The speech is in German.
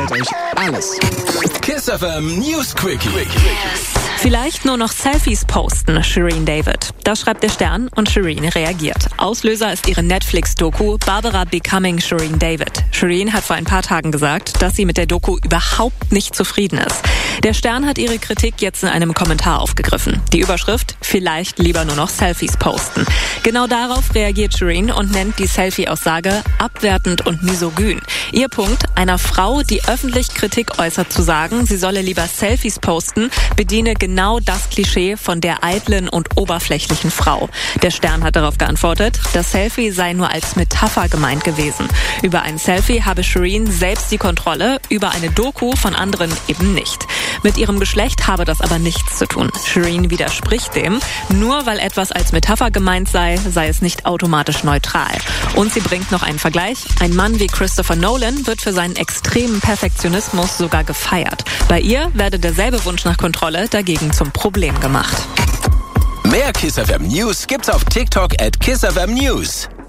euch alles. Kiss FM News Quickie. Vielleicht nur noch Selfies posten, Shireen David. Das schreibt der Stern und Shireen reagiert. Auslöser ist ihre Netflix-Doku Barbara Becoming Shireen David. Shireen hat vor ein paar Tagen gesagt, dass sie mit der Doku überhaupt nicht zufrieden ist. Der Stern hat ihre Kritik jetzt in einem Kommentar aufgegriffen. Die Überschrift: Vielleicht lieber nur noch Selfies posten. Genau darauf reagiert Shireen und nennt die Selfie-Aussage abwertend und misogyn. Ihr Punkt: einer Frau, die öffentlich Kritik äußert, zu sagen, sie solle lieber Selfies posten, bediene genau das Klischee von der eitlen und oberflächlichen Frau. Der Stern hat darauf geantwortet, das Selfie sei nur als Metapher gemeint gewesen. Über ein Selfie habe Shireen selbst die Kontrolle, über eine Doku von anderen eben nicht. Mit ihrem Geschlecht habe das aber nichts zu tun. Shireen widerspricht dem. Nur weil etwas als Metapher gemeint sei, sei es nicht automatisch neutral. Und sie bringt noch einen Vergleich. Ein Mann wie Christopher Nolan wird für seinen extremen Perfektionismus sogar gefeiert. Bei ihr werde derselbe Wunsch nach Kontrolle dagegen zum Problem gemacht. Mehr Kiss FM News gibt's auf TikTok @KissFM News.